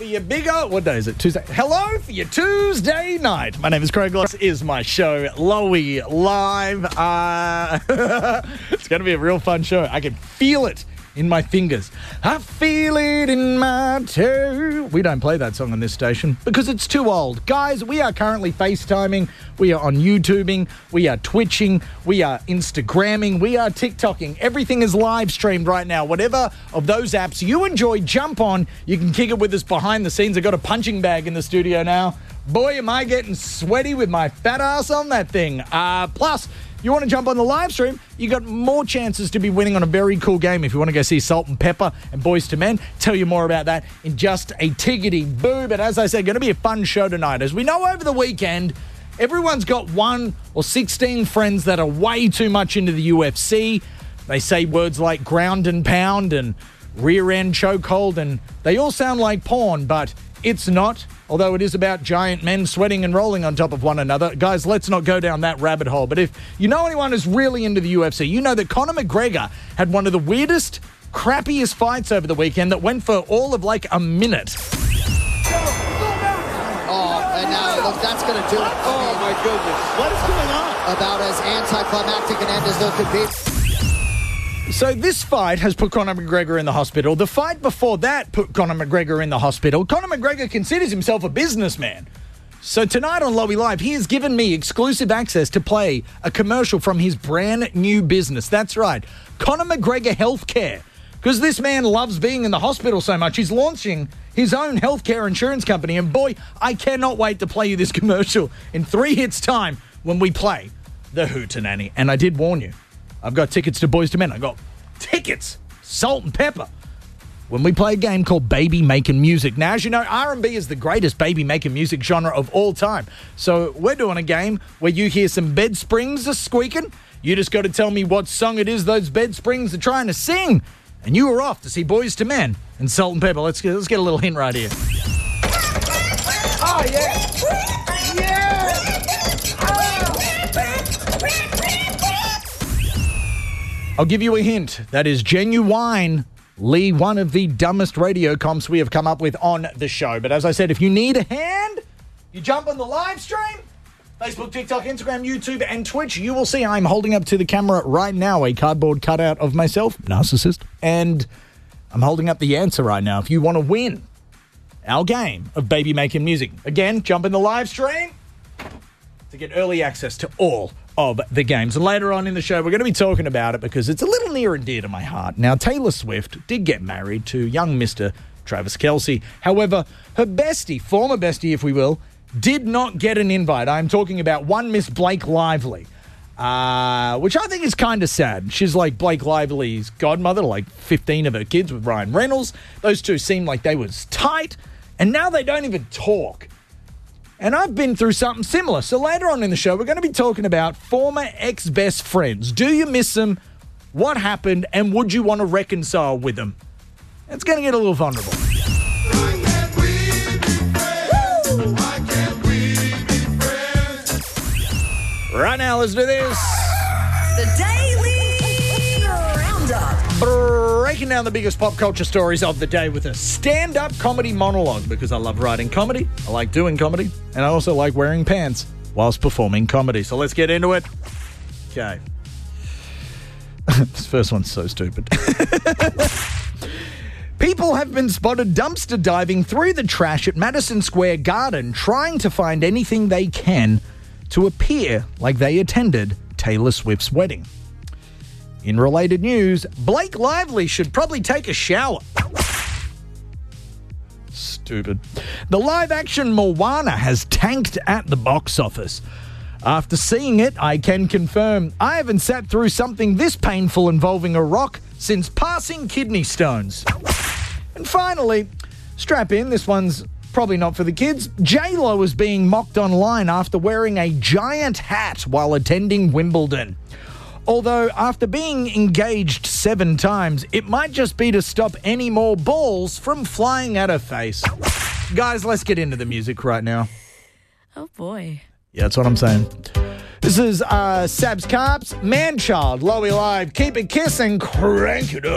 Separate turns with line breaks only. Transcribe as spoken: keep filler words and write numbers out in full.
for your bigger, what day is it? Tuesday. Hello for your Tuesday night. My name is Craig Loss. This is my show, Lowy Live. Uh, it's going to be a real fun show. I can feel it in my fingers. I feel it in my toe. We don't play that song on this station because it's too old. Guys, we are currently FaceTiming. We are on YouTubing. We are Twitching. We are Instagramming. We are TikToking. Everything is live streamed right now. Whatever of those apps you enjoy, jump on. You can kick it with us behind the scenes. I've got a punching bag in the studio now. Boy, am I getting sweaty with my fat ass on that thing. Uh, plus, you want to jump on the live stream, you got more chances to be winning on a very cool game if you want to go see Salt and Pepper and Boys to Men. Tell you more about that in just a tiggity boo. But as I said, going to be a fun show tonight. As we know, over the weekend, everyone's got one or sixteen friends that are way too much into the U F C. They say words like ground and pound and rear end chokehold, and they all sound like porn, but it's not. Although it is about giant men sweating and rolling on top of one another. Guys, let's not go down that rabbit hole. But if you know anyone who's really into the U F C, you know that Conor McGregor had one of the weirdest, crappiest fights over the weekend that went for all of like a minute.
Oh, and now, look, that's going to do it.
Oh, my goodness. What is going on?
About as anticlimactic an end as there could be.
So this fight has put Conor McGregor in the hospital. The fight before that put Conor McGregor in the hospital. Conor McGregor considers himself a businessman. So tonight on Lowy Live, he has given me exclusive access to play a commercial from his brand new business. That's right, Conor McGregor Healthcare. Because this man loves being in the hospital so much, he's launching his own healthcare insurance company. And boy, I cannot wait to play you this commercial in three hits' time when we play the Hootenanny. And I did warn you. I've got tickets to Boys to Men. I got tickets, Salt and Pepper, when we play a game called Baby Making Music. Now, as you know, R and B is the greatest baby making music genre of all time. So we're doing a game where you hear some bed springs are squeaking. You just got to tell me what song it is those bed springs are trying to sing. And you are off to see Boys to Men and Salt and Pepper. Let's get, let's get a little hint right here. Oh, yeah. I'll give you a hint. That is genuinely one of the dumbest radio comps we have come up with on the show. But as I said, if you need a hand, you jump on the live stream, Facebook, TikTok, Instagram, YouTube, and Twitch. You will see I'm holding up to the camera right now a cardboard cutout of myself, narcissist, and I'm holding up the answer right now. If you want to win our game of Baby Making Music, again, jump in the live stream to get early access to all of the games. And later on in the show, we're going to be talking about it because it's a little near and dear to my heart. Now, Taylor Swift did get married to young Mister Travis Kelce. However, her bestie, former bestie, if we will, did not get an invite. I'm talking about one Miss Blake Lively, uh, which I think is kind of sad. She's like Blake Lively's godmother, like fifteen of her kids with Ryan Reynolds. Those two seemed like they was tight, and now they don't even talk. And I've been through something similar. So later on in the show, we're going to be talking about former ex-best friends. Do you miss them? What happened? And would you want to reconcile with them? It's going to get a little vulnerable.
Why can't we be friends? Why can't we be friends?
Right now, let's do this.
The Daily Roundup.
Breaking down the biggest pop culture stories of the day with a stand-up comedy monologue because I love writing comedy, I like doing comedy, and I also like wearing pants whilst performing comedy. So let's get into it. Okay. This first one's so stupid. People have been spotted dumpster diving through the trash at Madison Square Garden trying to find anything they can to appear like they attended Taylor Swift's wedding. In related news, Blake Lively should probably take a shower. Stupid. The live-action Moana has tanked at the box office. After seeing it, I can confirm I haven't sat through something this painful involving a rock since passing kidney stones. And finally, strap in, this one's probably not for the kids. J-Lo is being mocked online after wearing a giant hat while attending Wimbledon. Although, after being engaged seven times, it might just be to stop any more balls from flying at her face. Guys, let's get into the music right now.
Oh, boy.
Yeah, that's what I'm saying. This is uh, Sabs Carps, Man Child, Lowy Live. Keep it kissing, crank it up.